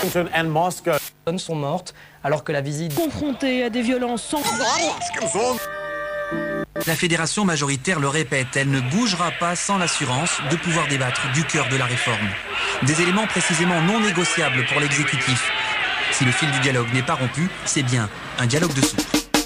sont mortes alors que la visite... Confrontée à des violences sans... La fédération majoritaire le répète, elle ne bougera pas sans l'assurance de pouvoir débattre du cœur de la réforme. Des éléments précisément non négociables pour l'exécutif. Si le fil du dialogue n'est pas rompu, c'est bien un dialogue de soupe.